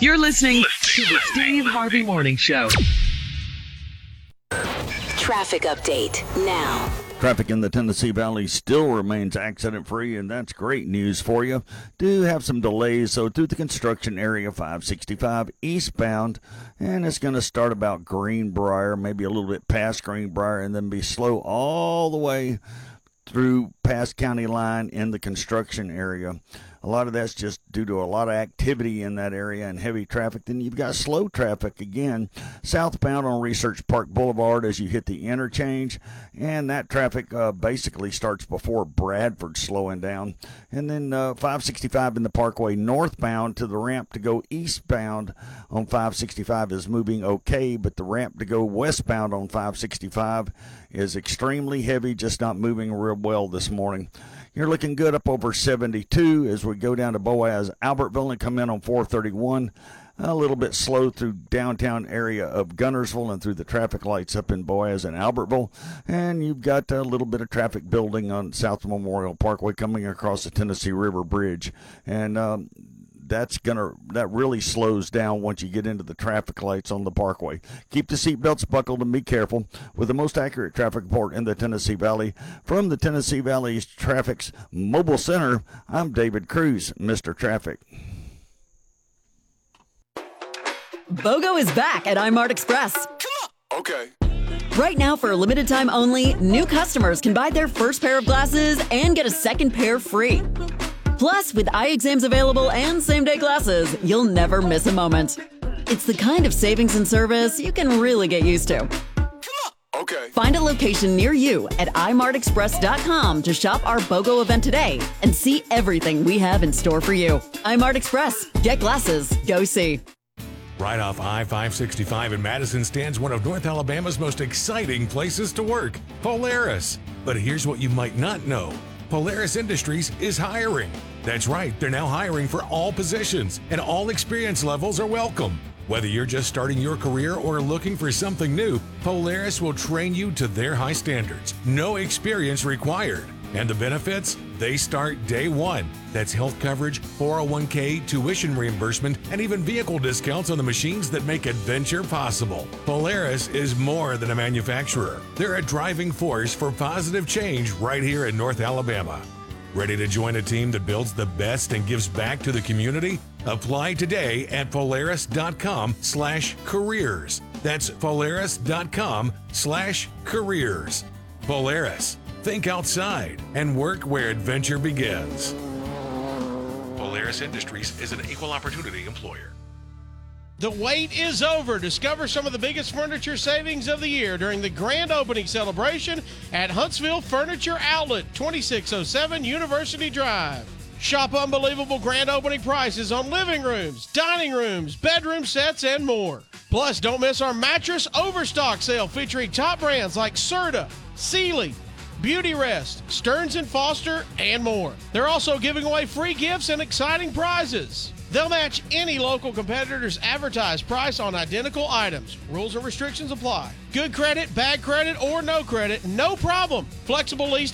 You're listening to the Steve Harvey Morning Show. Traffic update now. Traffic in the Tennessee Valley still remains accident-free, and that's great news for you. Do have some delays, so through the construction area, 565 eastbound, and it's going to start about Greenbrier, maybe a little bit past Greenbrier, and then be slow all the way through past County Line in the construction area. A lot of that's just due to a lot of activity in that area and heavy traffic. Then you've got slow traffic again southbound on Research Park Boulevard as you hit the interchange. And that traffic basically starts before Bradford slowing down. And then 565 in the Parkway northbound to the ramp to go eastbound on 565 is moving okay, but the ramp to go westbound on 565 is extremely heavy, just not moving real well this morning. You're looking good up over 72 as we go down to Boaz, Albertville, and come in on 431. A little bit slow through downtown area of Gunnersville and through the traffic lights up in Boaz and Albertville. And you've got a little bit of traffic building on South Memorial Parkway coming across the Tennessee River Bridge. And that really slows down once you get into the traffic lights on the parkway. Keep the seatbelts buckled and be careful. With the most accurate traffic report in the Tennessee Valley, from the Tennessee Valley's Traffic's Mobile Center, I'm David Cruz, Mr. Traffic. BOGO is back at iMart Express. Come on. Okay. Right now, for a limited time only, new customers can buy their first pair of glasses and get a second pair free. Plus, with eye exams available and same-day glasses, you'll never miss a moment. It's the kind of savings and service you can really get used to. Come on. Okay. Find a location near you at imartexpress.com to shop our BOGO event today and see everything we have in store for you. iMart Express. Get glasses. Go see. Right off I-565 in Madison stands one of North Alabama's most exciting places to work, Polaris. But here's what you might not know. Polaris Industries is hiring. That's right, they're now hiring for all positions, and all experience levels are welcome. Whether you're just starting your career or looking for something new, Polaris will train you to their high standards. No experience required. And the benefits? They start day one. That's health coverage, 401k, tuition reimbursement, and even vehicle discounts on the machines that make adventure possible. Polaris is more than a manufacturer. They're a driving force for positive change right here in North Alabama. Ready to join a team that builds the best and gives back to the community? Apply today at Polaris.com/careers. That's Polaris.com/careers. Polaris. Think outside and work where adventure begins. Polaris Industries is an equal opportunity employer. The wait is over. Discover some of the biggest furniture savings of the year during the grand opening celebration at Huntsville Furniture Outlet, 2607 University Drive. Shop unbelievable grand opening prices on living rooms, dining rooms, bedroom sets, and more. Plus, don't miss our mattress overstock sale featuring top brands like Serta, Sealy, Beauty Rest, Stearns & Foster, and more. They're also giving away free gifts and exciting prizes. They'll match any local competitor's advertised price on identical items. Rules and restrictions apply. Good credit, bad credit, or no credit, no problem. Flexible lease